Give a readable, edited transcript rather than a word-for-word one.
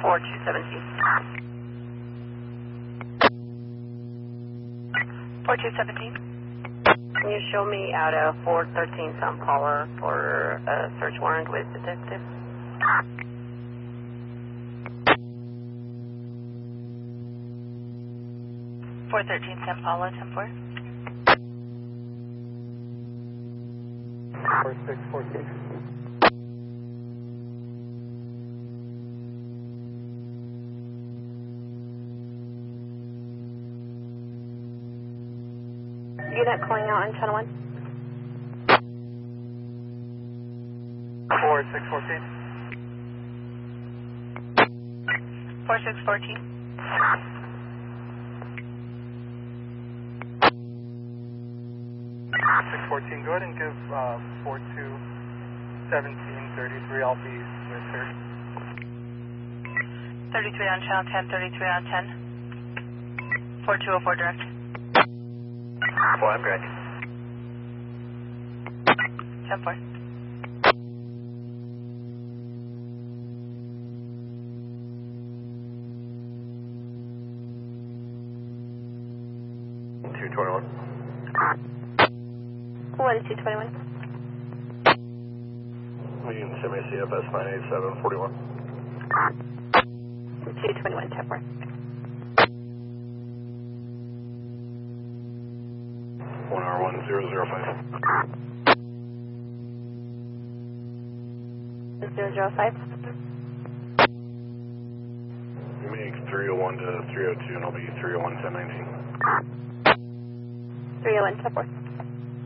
4217. 4217. Can you show me out of 413 San Paula for a search warrant with detective? 413 San Paula, 10-4. 4614. Unit calling out on channel 1. 4614. 4614. 614, go ahead and give 421733. I'll be with her. 33 on channel 10, 33 on 10. 4204 direct. Well, I'm correct. 10-4. What is 221? We can send me CFS 98741. 221, 10-4. 1R1005. 005. We make 301 to 302, and I'll be 301 1019. 301, 10-4.